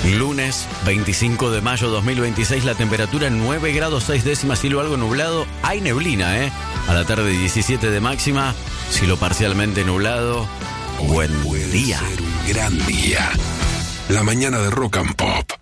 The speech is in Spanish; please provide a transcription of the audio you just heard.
Lunes 25 de mayo 2026, la temperatura 9 grados 6 décimas, cielo algo nublado. Hay neblina, A la tarde 17 de máxima, cielo parcialmente nublado. Buen día. Puede ser un gran día. La mañana de Rock and Pop.